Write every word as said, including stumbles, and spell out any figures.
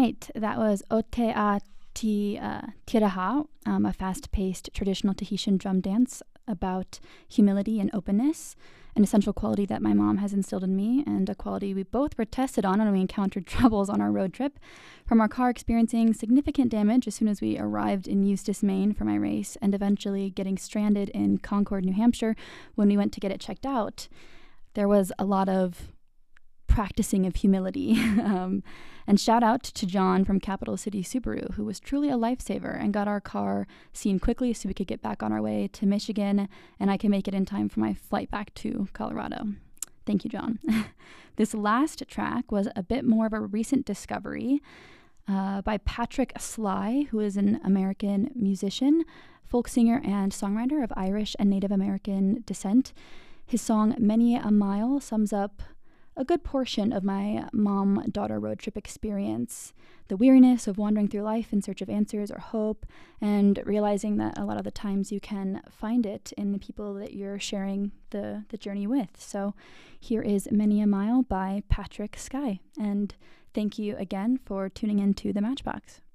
right, that was Ote a Ti uh, Tiraha, um, a fast-paced traditional Tahitian drum dance about humility and openness, an essential quality that my mom has instilled in me, and a quality we both were tested on when we encountered troubles on our road trip, from our car experiencing significant damage as soon as we arrived in Eustis, Maine for my race, and eventually getting stranded in Concord, New Hampshire when we went to get it checked out. There was a lot of practicing of humility. um, and shout out to John from Capital City Subaru, who was truly a lifesaver and got our car seen quickly so we could get back on our way to Michigan and I can make it in time for my flight back to Colorado. Thank you, John. This last track was a bit more of a recent discovery uh, by Patrick Sly, who is an American musician, folk singer, and songwriter of Irish and Native American descent. His song Many a Mile sums up a good portion of my mom-daughter road trip experience, the weariness of wandering through life in search of answers or hope, and realizing that a lot of the times you can find it in the people that you're sharing the, the journey with. So here is Many a Mile by Patrick Sky, and thank you again for tuning into The Matchbox.